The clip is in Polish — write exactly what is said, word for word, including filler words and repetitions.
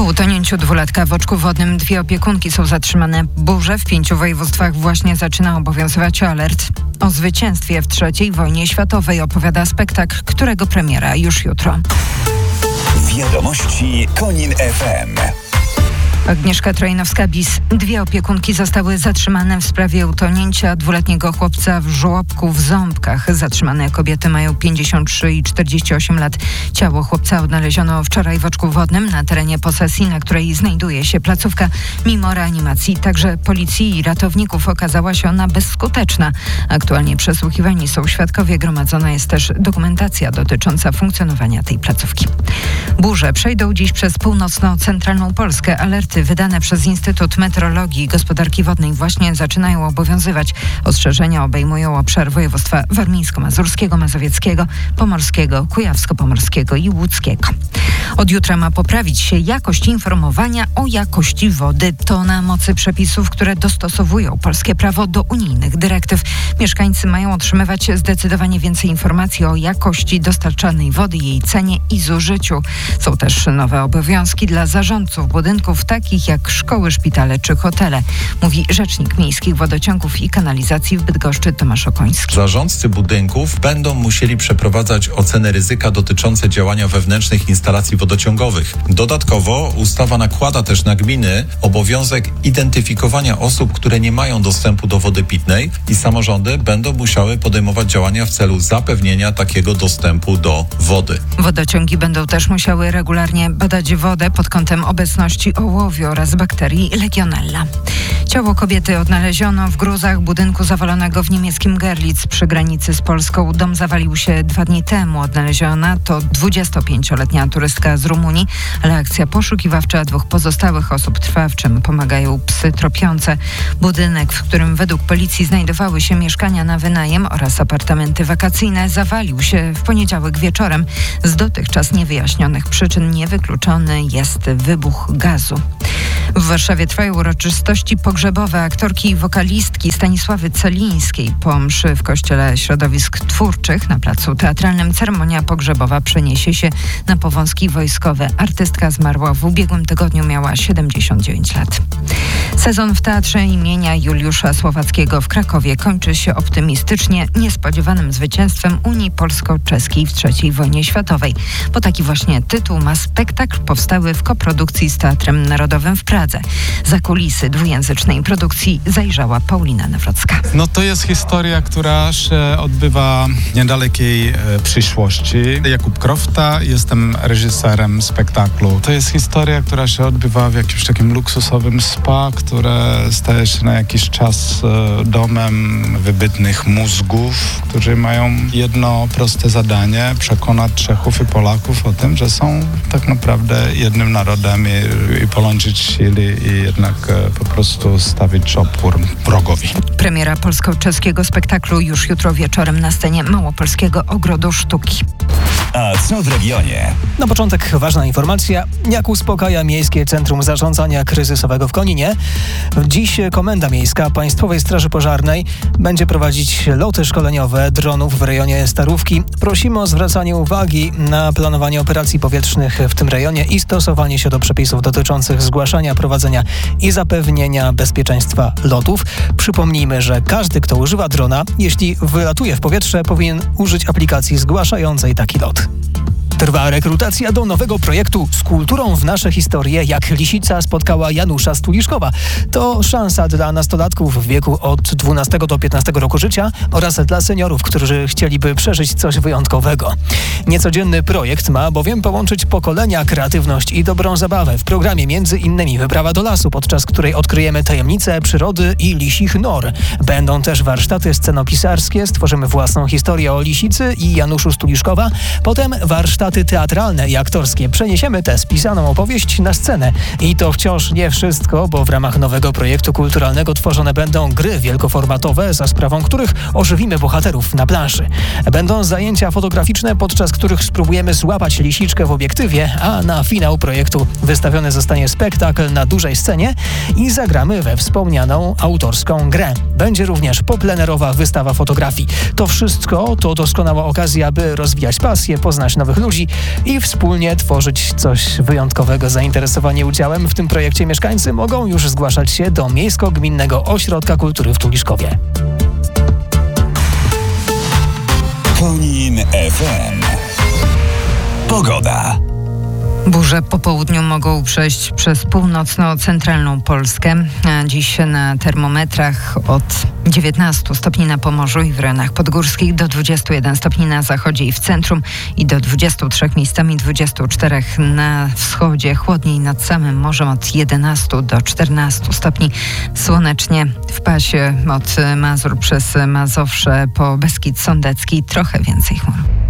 Po utonięciu dwulatka w oczku wodnym dwie opiekunki są zatrzymane. Burze w pięciu województwach właśnie zaczyna obowiązywać alert. O zwycięstwie w trzeciej wojnie światowej opowiada spektakl, którego premiera już jutro. Wiadomości Konin F M. Agnieszka Trojnowska-Bis. Dwie opiekunki zostały zatrzymane w sprawie utonięcia dwuletniego chłopca w żłobku w Ząbkach. Zatrzymane kobiety mają pięćdziesiąt trzy i czterdzieści osiem lat. Ciało chłopca odnaleziono wczoraj w oczku wodnym na terenie posesji, na której znajduje się placówka. Mimo reanimacji także policji i ratowników okazała się ona bezskuteczna. Aktualnie przesłuchiwani są świadkowie. Gromadzona jest też dokumentacja dotycząca funkcjonowania tej placówki. Burze przejdą dziś przez północno-centralną Polskę. Alerty wydane przez Instytut Meteorologii i Gospodarki Wodnej właśnie zaczynają obowiązywać. Ostrzeżenia obejmują obszar województwa warmińsko-mazurskiego, mazowieckiego, pomorskiego, kujawsko-pomorskiego i łódzkiego. Od jutra ma poprawić się jakość informowania o jakości wody. To na mocy przepisów, które dostosowują polskie prawo do unijnych dyrektyw. Mieszkańcy mają otrzymywać zdecydowanie więcej informacji o jakości dostarczanej wody, jej cenie i zużyciu. Są też nowe obowiązki dla zarządców budynków, takich jak szkoły, szpitale czy hotele, mówi rzecznik miejskich wodociągów i kanalizacji w Bydgoszczy Tomasz Okoński. Zarządcy budynków będą musieli przeprowadzać oceny ryzyka dotyczące działania wewnętrznych instalacji wodociągowych. Dodatkowo ustawa nakłada też na gminy obowiązek identyfikowania osób, które nie mają dostępu do wody pitnej i samorządy będą musiały podejmować działania w celu zapewnienia takiego dostępu do wody. Wodociągi będą też musiały regularnie badać wodę pod kątem obecności ołowiu oraz bakterii Legionella. Ciało kobiety odnaleziono w gruzach budynku zawalonego w niemieckim Görlitz przy granicy z Polską. Dom zawalił się dwa dni temu. Odnaleziona to dwudziestopięcioletnia turystka z Rumunii, ale akcja poszukiwawcza dwóch pozostałych osób trwa, w czym pomagają psy tropiące. Budynek, w którym według policji znajdowały się mieszkania na wynajem oraz apartamenty wakacyjne, zawalił się w poniedziałek wieczorem. Z dotychczas niewyjaśnionych przyczyn niewykluczony jest wybuch gazu. W Warszawie trwają uroczystości pogrzebowe aktorki i wokalistki Stanisławy Celińskiej. Po mszy w Kościele Środowisk Twórczych na placu teatralnym ceremonia pogrzebowa przeniesie się na Powązki Wojskowe. Artystka zmarła w ubiegłym tygodniu, miała siedemdziesiąt dziewięć lat. Sezon w Teatrze imienia Juliusza Słowackiego w Krakowie kończy się optymistycznie niespodziewanym zwycięstwem Unii Polsko-Czeskiej w trzeciej wojnie światowej. Bo taki właśnie tytuł ma spektakl powstały w koprodukcji z Teatrem Narodowym w Pradze. Za kulisy dwujęzycznej produkcji zajrzała Paulina Nawrocka. No to jest historia, która się odbywa w niedalekiej e, przyszłości. Jakub Krofta, jestem reżyserem spektaklu. To jest historia, która się odbywa w jakimś takim luksusowym spa, które staje się na jakiś czas e, domem wybitnych mózgów, którzy mają jedno proste zadanie: przekonać Czechów i Polaków o tym, że są tak naprawdę jednym narodem i, i połączyć siły i jednak e, po prostu stawić opór wrogowi. Premiera polsko-czeskiego spektaklu już jutro wieczorem na scenie Małopolskiego Ogrodu Sztuki. A co w regionie? Na początek ważna informacja, jak uspokaja Miejskie Centrum Zarządzania Kryzysowego w Koninie. Dziś Komenda Miejska Państwowej Straży Pożarnej będzie prowadzić loty szkoleniowe dronów w rejonie Starówki. Prosimy o zwracanie uwagi na planowanie operacji powietrznych w tym rejonie i stosowanie się do przepisów dotyczących zgłaszania, prowadzenia i zapewnienia bezpieczeństwa lotów. Przypomnijmy, że każdy, kto używa drona, jeśli wylatuje w powietrze, powinien użyć aplikacji zgłaszającej taki lot. Trwa rekrutacja do nowego projektu Z kulturą w nasze historie, jak Lisica spotkała Janusza Stuliszkowa. To szansa dla nastolatków w wieku od dwunastego do piętnastego roku życia oraz dla seniorów, którzy chcieliby przeżyć coś wyjątkowego. Niecodzienny projekt ma bowiem połączyć pokolenia, kreatywność i dobrą zabawę. W programie między innymi wyprawa do lasu, podczas której odkryjemy tajemnice przyrody i lisich nor. Będą też warsztaty scenopisarskie, stworzymy własną historię o Lisicy i Januszu Stuliszkowa. Potem warsztaty teatralne i aktorskie. Przeniesiemy tę spisaną opowieść na scenę. I to wciąż nie wszystko, bo w ramach nowego projektu kulturalnego tworzone będą gry wielkoformatowe, za sprawą których ożywimy bohaterów na planszy. Będą zajęcia fotograficzne, podczas których spróbujemy złapać lisiczkę w obiektywie, a na finał projektu wystawiony zostanie spektakl na dużej scenie i zagramy we wspomnianą autorską grę. Będzie również poplenerowa wystawa fotografii. To wszystko to doskonała okazja, by rozwijać pasję, poznać nowych ludzi ludzi i wspólnie tworzyć coś wyjątkowego. Zainteresowani udziałem w tym projekcie mieszkańcy mogą już zgłaszać się do Miejsko-Gminnego Ośrodka Kultury w Tuliszkowie. Konin F M. Pogoda. Burze po południu mogą przejść przez północno-centralną Polskę. Dziś na termometrach od dziewiętnastu stopni na Pomorzu i w rejonach podgórskich do dwudziestu jeden stopni na zachodzie i w centrum i do dwudziestu trzech miejscami dwudziestu czterech na wschodzie. Chłodniej nad samym morzem od jedenastu do czternastu stopni. Słonecznie w pasie od Mazur przez Mazowsze po Beskid Sądecki trochę więcej chmur.